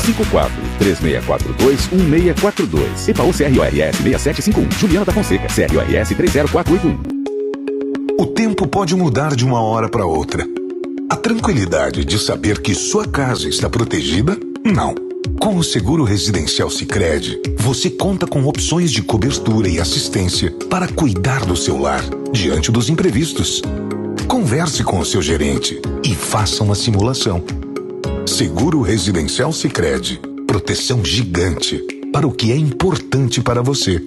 54 3642-1642. EPAU CRORS 6751. Juliana da Fonseca, CRORS 30481. O tempo pode mudar de uma hora para outra. A tranquilidade de saber que sua casa está protegida? Não. Com o Seguro Residencial Sicredi, você conta com opções de cobertura e assistência para cuidar do seu lar diante dos imprevistos. Converse com o seu gerente e faça uma simulação. Seguro Residencial Sicredi. Proteção gigante para o que é importante para você.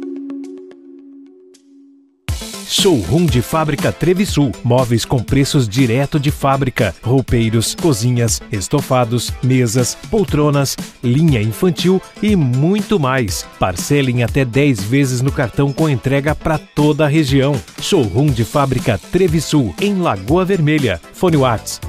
Showroom de Fábrica Trevisul. Móveis com preços direto de fábrica. Roupeiros, cozinhas, estofados, mesas, poltronas, linha infantil e muito mais. Parcela em até 10 vezes no cartão com entrega para toda a região. Showroom de Fábrica Trevisul, em Lagoa Vermelha. Fone WhatsApp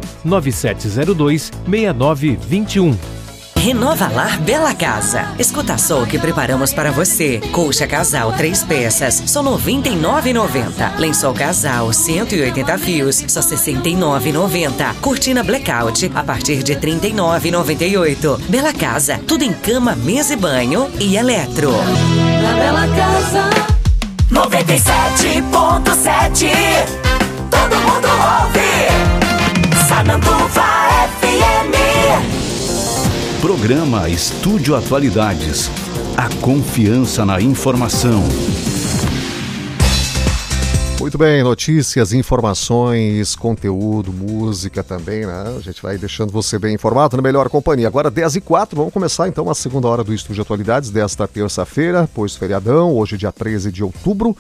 99702-6921. Renova Lar Bela Casa. Escuta só o que preparamos para você. Colcha casal 3 peças, só R$ 99,90. Lençol casal 180 fios, só R$ 69,90. Cortina blackout a partir de R$ 39,98. Bela Casa, tudo em cama, mesa e banho e eletro. Na Bela Casa 97,7. Todo mundo ouve. Sananduva FM. Programa Estúdio Atualidades. A confiança na informação. Muito bem, notícias, informações, conteúdo, música também, né? A gente vai deixando você bem informado na melhor companhia. Agora 10h04, vamos começar então a segunda hora do Estúdio Atualidades desta terça-feira, pois feriadão, hoje dia 13 de outubro.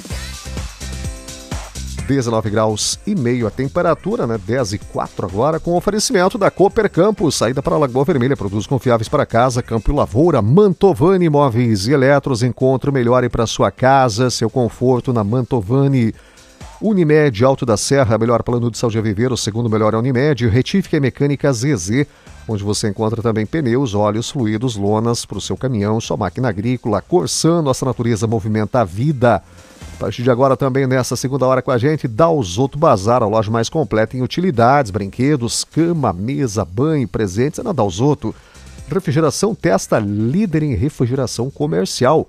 19 graus e meio a temperatura, né? 10h04 agora, com oferecimento da Cooper Campos, saída para Lagoa Vermelha, produtos confiáveis para casa, campo e lavoura. Mantovani Móveis e Eletros, encontre o melhor para sua casa, seu conforto na Mantovani. Unimed Alto da Serra, melhor plano de saúde a viver, o segundo melhor é a Unimed. Retífica e Mecânica ZZ, onde você encontra também pneus, óleos, fluidos, lonas para o seu caminhão, sua máquina agrícola. Corsan, nossa natureza movimenta a vida. A partir de agora também nessa segunda hora com a gente, Dalzotto Bazar, a loja mais completa em utilidades, brinquedos, cama, mesa, banho, presentes, é na Dalzotto. Refrigeração Testa, líder em refrigeração comercial.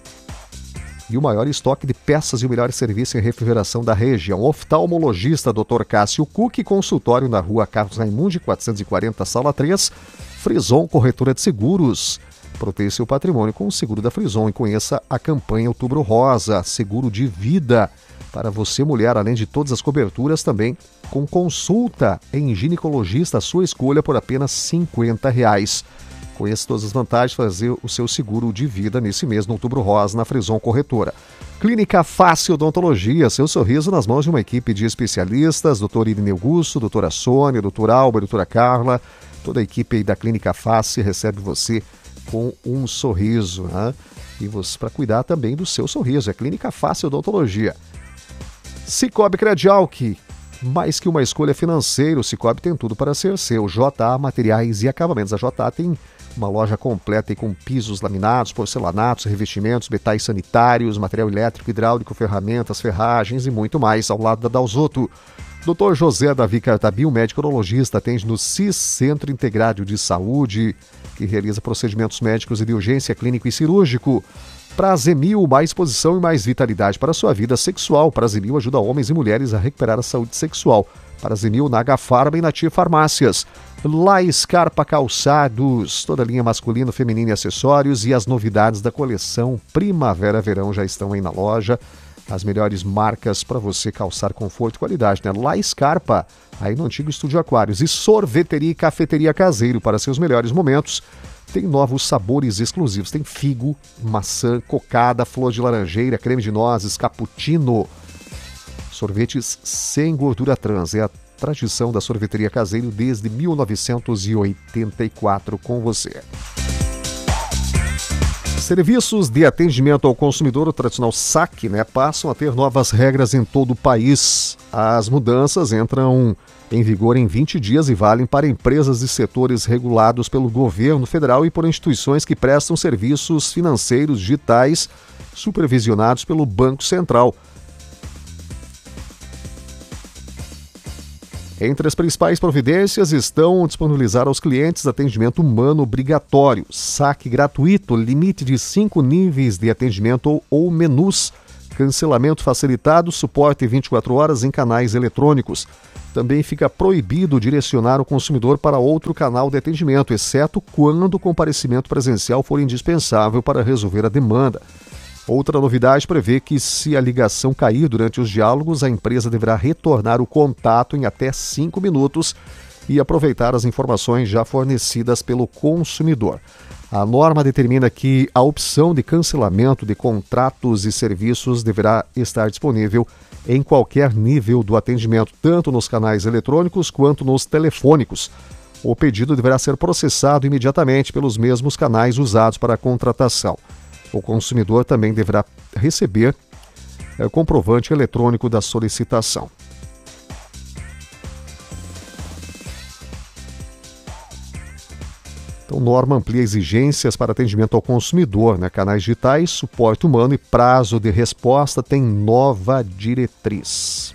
E o maior estoque de peças e o melhor serviço em refrigeração da região. Oftalmologista Dr. Cássio Cook, consultório na rua Carlos Raimundi, 440, sala 3. Frison, corretora de seguros. Proteja seu patrimônio com o seguro da Frison e conheça a campanha Outubro Rosa, seguro de vida para você mulher, além de todas as coberturas também com consulta em ginecologista, a sua escolha por apenas R$ 50. Conheça todas as vantagens de fazer o seu seguro de vida nesse mês no Outubro Rosa na Frison Corretora. Clínica Face Odontologia, seu sorriso nas mãos de uma equipe de especialistas, Dr. Irineu Gusso, doutora Sônia, doutor Alba, doutora Carla, toda a equipe aí da Clínica Face recebe você com um sorriso, né? E você para cuidar também do seu sorriso, é Clínica Face Odontologia. Cicobi Credial, que mais que uma escolha financeira, o Cicobi tem tudo para ser seu. JA Materiais e Acabamentos. A JA tem uma loja completa e com pisos laminados, porcelanatos, revestimentos, metais sanitários, material elétrico, hidráulico, ferramentas, ferragens e muito mais, ao lado da Dalzotto. Dr. José Davi Cartabil, médico urologista, atende no CIS, Centro Integrado de Saúde, que realiza procedimentos médicos e de urgência clínico e cirúrgico. Prazemil, mais posição e mais vitalidade para a sua vida sexual. Prazemil ajuda homens e mulheres a recuperar a saúde sexual. Prazemil na H-Farma e na Tia Farmácias. La Scarpa Calçados, toda a linha masculina, feminina e acessórios, e as novidades da coleção Primavera-Verão já estão aí na loja. As melhores marcas para você calçar conforto e qualidade, né? La Scarpa, aí no antigo Estúdio Aquários. E Sorveteria e Cafeteria Caseiro, para seus melhores momentos. Tem novos sabores exclusivos. Tem figo, maçã, cocada, flor de laranjeira, creme de nozes, cappuccino. Sorvetes sem gordura trans. É a tradição da Sorveteria Caseiro desde 1984 com você. Serviços de atendimento ao consumidor, o tradicional SAC, né, passam a ter novas regras em todo o país. As mudanças entram em vigor em 20 dias e valem para empresas e setores regulados pelo governo federal e por instituições que prestam serviços financeiros digitais supervisionados pelo Banco Central. Entre as principais providências estão disponibilizar aos clientes atendimento humano obrigatório, saque gratuito, limite de 5 níveis de atendimento ou menus, cancelamento facilitado, suporte 24 horas em canais eletrônicos. Também fica proibido direcionar o consumidor para outro canal de atendimento, exceto quando o comparecimento presencial for indispensável para resolver a demanda. Outra novidade prevê que, se a ligação cair durante os diálogos, a empresa deverá retornar o contato em até 5 minutos e aproveitar as informações já fornecidas pelo consumidor. A norma determina que a opção de cancelamento de contratos e serviços deverá estar disponível em qualquer nível do atendimento, tanto nos canais eletrônicos quanto nos telefônicos. O pedido deverá ser processado imediatamente pelos mesmos canais usados para a contratação. O consumidor também deverá receber comprovante eletrônico da solicitação. Então, norma amplia exigências para atendimento ao consumidor, canais digitais, suporte humano e prazo de resposta tem nova diretriz.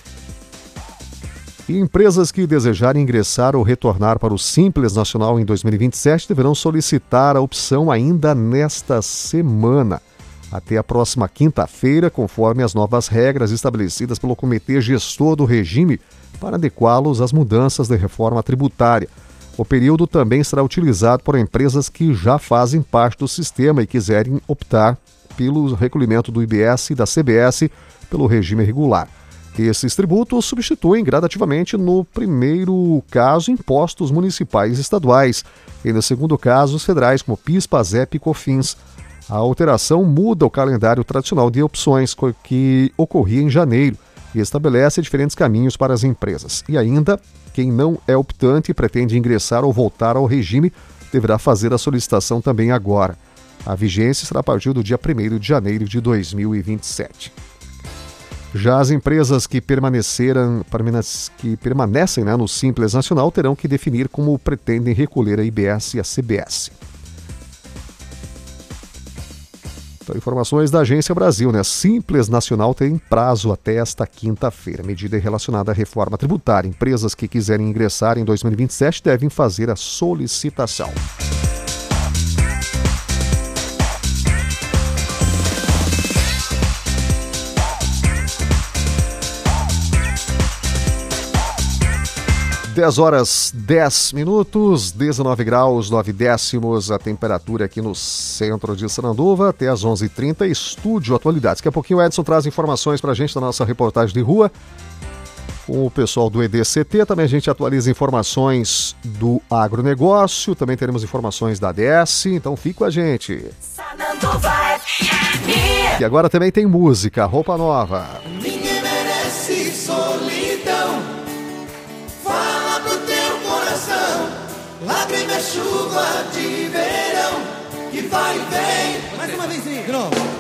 E empresas que desejarem ingressar ou retornar para o Simples Nacional em 2027 deverão solicitar a opção ainda nesta semana, até a próxima quinta-feira, conforme as novas regras estabelecidas pelo Comitê Gestor do Regime para adequá-los às mudanças da reforma tributária. O período também será utilizado por empresas que já fazem parte do sistema e quiserem optar pelo recolhimento do IBS e da CBS pelo regime regular. Esses tributos substituem gradativamente, no primeiro caso, impostos municipais e estaduais, e no segundo caso, os federais, como PIS, PASEP e COFINS. A alteração muda o calendário tradicional de opções que ocorria em janeiro e estabelece diferentes caminhos para as empresas. E ainda, quem não é optante e pretende ingressar ou voltar ao regime deverá fazer a solicitação também agora. A vigência será a partir do dia 1º de janeiro de 2027. Já as empresas que permanecem no Simples Nacional terão que definir como pretendem recolher a IBS e a CBS. Então, informações da Agência Brasil, Simples Nacional tem prazo até esta quinta-feira. Medida relacionada à reforma tributária. Empresas que quiserem ingressar em 2027 devem fazer a solicitação. Horas 10 minutos, 19 graus, 9 décimos, a temperatura aqui no centro de Sananduva, até às 11h30, Estúdio Atualidades. Daqui a pouquinho o Edson traz informações para a gente da nossa reportagem de rua, com o pessoal do EDCT, também a gente atualiza informações do agronegócio, também teremos informações da ADS, então fique com a gente. Sananduva FM. E agora também tem música, roupa nova. Ninguém merece solidão. Fala pro teu coração, lágrima é chuva de verão, que vai e vem. Mais uma vez, de novo.